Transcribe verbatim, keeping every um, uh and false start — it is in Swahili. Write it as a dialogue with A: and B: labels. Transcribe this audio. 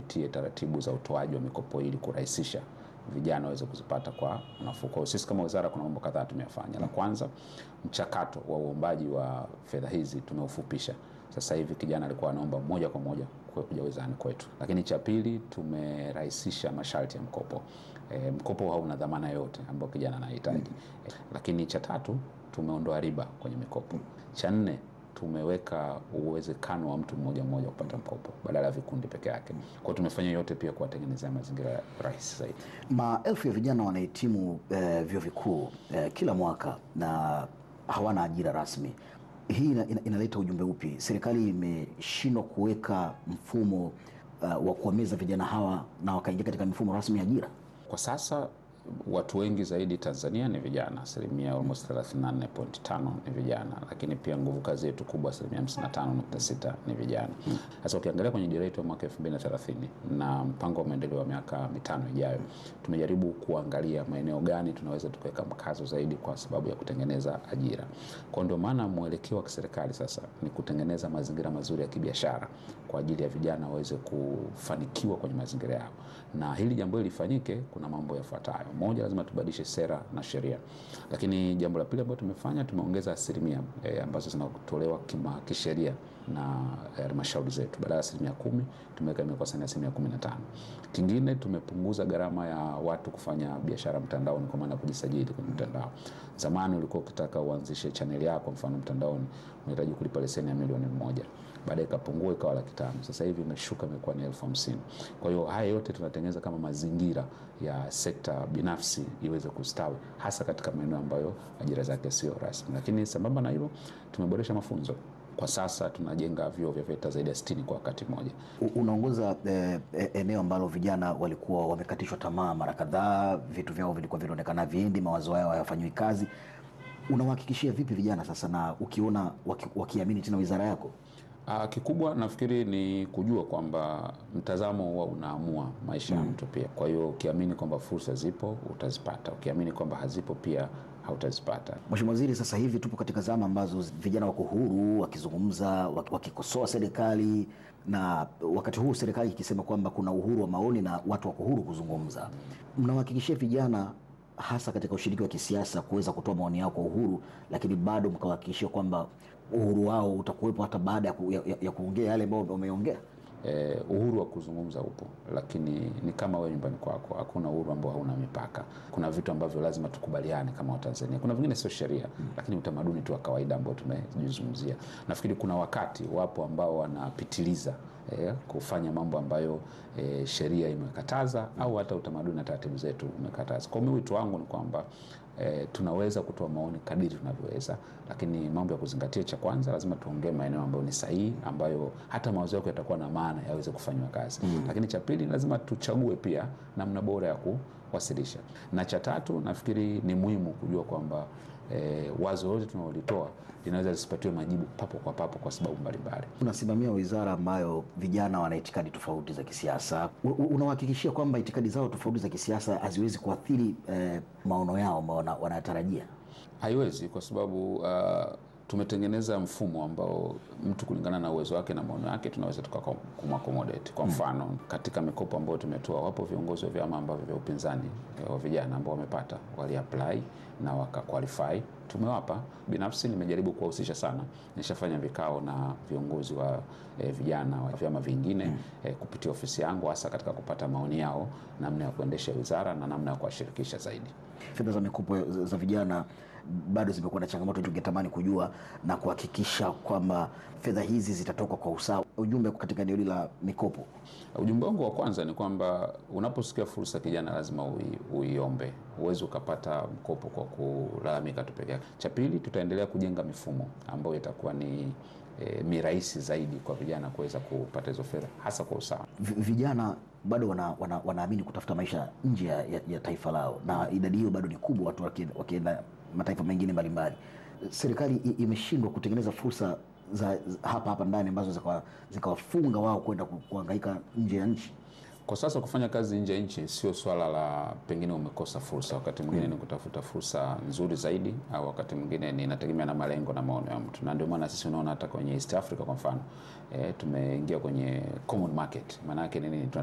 A: tupitie taratibu za utoaji wa mikopo ili kurahisisha vijana waweze kuzipata kwa nafuu. Kwa sisi kama wizara kuna mambo kadhaa tumeyafanya. La kwanza, mchakato wa uombaji wa fedha hizi tumeufupisha. Sasa hivi kijana alikuwa anaomba moja kwa moja kuja wizarani kwetu. Lakini cha pili, tumerahisisha masharti ya mkopo. E, mkopo hauna dhamana yote ambayo kijana anahitaji. E, lakini cha tatu, tumeondoa riba kwenye mikopo. Cha nne, tumeweka uwezekano wa mtu mmoja mmoja kupata mkopo badala ya vikundi peke yake. Kwa tumefanya yote pia kuwatengenezea mazingira rahisi zaidi.
B: Maelfu ya vijana wanahitimu eh, vyuo vikuu eh, kila mwaka na hawana ajira rasmi. Hii ina, ina, inaleta ujumbe upi? Serikali imeshindwa kuweka mfumo uh, wa kuwameza vijana hawa na wakaingia katika mifumo rasmi ya ajira.
A: Kwa sasa watu wengi zaidi Tanzania ni vijana, asilimia almost thelathini na nne nukta tano ni vijana, lakini pia nguvu kazi yetu kubwa asilimia hamsini na tano nukta sita ni vijana. Sasa ukiangalia kwenye dira yetu ya mwaka elfu mbili na thelathini na mpango wa maendeleo wa miaka mitano ijayo, tumejaribu kuangalia maeneo gani tunaweza tukaweka mkazo zaidi kwa sababu ya kutengeneza ajira. Kwa ndio maana mwelekeo wa serikali sasa ni kutengeneza mazingira mazuri ya kibiashara kwa ajili ya vijana waweze kufanikiwa kwenye mazingira yao. Na hili jambo hili lifanyike, kuna mambo yafuatayo. Moja, lazima tubadilishe sera na sheria. Lakini jambo la pili ambalo tumefanya, tumeongeza asilimia e, ambazo zinatolewa kima kisheria na halmashauri zetu. Badala ya asilimia kumi tumeweka imekuwa sana asilimia kumi na tano. Kingine, tumepunguza gharama ya watu kufanya biashara mtandaoni kwa maana kujisajili kwenye mtandao. Zamani ulikuwa ukitaka uanzishe channel yako mfano mtandaoni unahitaji kulipa leseni ya milioni moja. Baadaye ikapungua ikawa laki tano. Sasa hivi imeshuka imekuwa ni elfu hamsini. Kwa hiyo haya yote tunatengeneza kama mazingira ya sekta binafsi iweze kustawi hasa katika maeneo ambayo ajira zake sio rasmi. Lakini sambamba na hilo tumeboresha mafunzo. Kwa sasa tunajenga vyuo vya VETA zaidi ya sitini kwa wakati mmoja.
B: Unaongoza eh, eneo ambalo vijana walikuwa wamekatishwa tamaa mara kadhaa, vitu vyao vilikuwa vinaonekana viendi, mawazo yao hayafanywi kazi. Unawahakikishia vipi vijana sasa, na ukiona waki, wakiamini tena wizara yako?
A: Uh, kikubwa nafikiri ni kujua kwamba mtazamo huwa unaamua maisha ya mm. mtu pia. Kwa hiyo ukiamini kwamba fursa zipo utazipata, ukiamini kwamba hazipo pia hautazipata.
B: Mheshimiwa Waziri, sasa hivi tupo katika zama ambazo vijana wako huru wakizungumza, wakikosoa serikali, na wakati huu serikali ikisema kwamba kuna uhuru wa maoni na watu wako huru kuzungumza. Mnawahakikishia vijana hasa katika ushiriki wa kisiasa kuweza kutoa maoni yao kwa uhuru, lakini bado mkawahakikishia kwamba uhuru wao utakuwepo hata baada ya, ku, ya, ya kuongea yale ambayo wameongea?
A: Eh, uhuru wa kuzungumza upo, lakini ni kama wewe nyumbani kwako, hakuna uhuru ambao hauna mipaka. Kuna vitu ambavyo lazima tukubaliane kama Watanzania. Kuna vingine sio sheria, hmm. lakini utamaduni tu wa kawaida ambao tumejizungumzia. Nafikiri kuna wakati wapo ambao wanapitiliza eh, kufanya mambo ambayo eh, sheria imekataza hmm. au hata utamaduni na taratibu zetu umekataza. Kwa hiyo wito wangu ni kwamba E, tunaweza kutoa maoni kadiri tunavyoweza, lakini mambo ya kuzingatia, cha kwanza lazima tuongee maeneo ambayo ni sahihi, ambayo hata mawazo yako yatakuwa na maana yaweze kufanywa kazi. Mm. Lakini cha pili lazima tuchague pia namna bora ya kuwasilisha. Na cha tatu nafikiri ni muhimu kujua kwamba e, wazo lote tunalolitoa linaweza lisipatiwe majibu papo kwa papo kwa sababu mbalimbali.
B: Unasimamia wizara ambayo vijana wana itikadi tofauti za kisiasa. Unahakikishia kwamba itikadi zao tofauti za kisiasa haziwezi kuathiri eh, maono yao ambao wanatarajia?
A: Haiwezi, kwa sababu uh, tumetengeneza mfumo ambao mtu kulingana na uwezo wake na maono yake tunaweza tukakumaccommodate. Kwa mfano, hmm. katika mikopo ambayo tumetoa, wapo viongozi wa vyama ambavyo vya upinzani wa vijana ambao wamepata, wali apply na waka qualify, tumewapa. Binafsi nimejaribu kuwahusisha sana, nishafanya vikao na viongozi wa eh, vijana wa vyama vingine hmm. eh, kupitia ofisi yangu, hasa katika kupata maoni yao namna ya kuendesha wizara na namna ya kuwashirikisha zaidi.
B: Fedha za mikopo za vijana bado zimekuwa na changamoto, tungetamani kujua na kuhakikisha kwamba fedha hizi zitatoka kwa usawa. Ujumbe katika eneo la mikopo?
A: Ujumbe wangu wa kwanza ni kwamba unaposikia fursa kijana lazima ui, uiombe. Uweze ukapata mkopo kwa kulalamika tu peke yake. Cha pili, tutaendelea kujenga mifumo ambayo itakuwa ni e, mirahisi zaidi kwa vijana kuweza kupata hizo fedha hasa kwa usawa.
B: Vijana bado wana, wana, wanaamini kutafuta maisha nje ya, ya taifa lao, na idadi hiyo bado ni kubwa, watu wakienda mataifa mengine mbalimbali. Serikali imeshindwa kutengeneza fursa za hapa hapa ndani ambazo zikawafunga wao kwenda kuhangaika nje ya nchi.
A: Kwa sasa kufanya kazi nje ya nchi sio swala la pengine umekosa fursa, wakati mwingine ni kutafuta fursa nzuri zaidi, au wakati mwingine ni inategemea na malengo na maono ya mtu. Na ndio maana sisi unaona hata kwenye East Africa kwa mfano, eh, tumeingia kwenye common market. Maana yake nini?